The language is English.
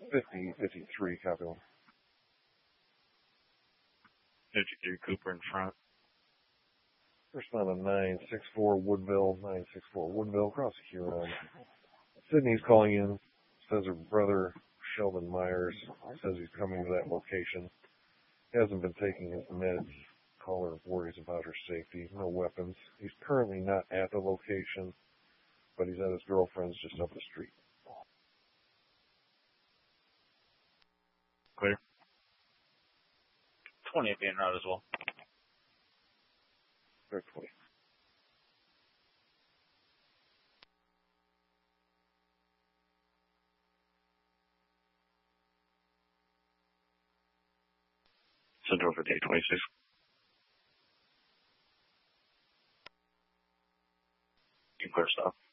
5053, copy one. 53 Cooper in front. Respond to 964 Woodville, 964 Woodville, across the Huron. Sydney's calling in, says her brother, Sheldon Myers, says he's coming to that location. Hasn't been taking his meds. Caller worries about her safety. No weapons. He's currently not at the location, but he's at his girlfriend's just up the street. Clear. 20 being route as well. Clear 20. Send over the 826. You clear stop.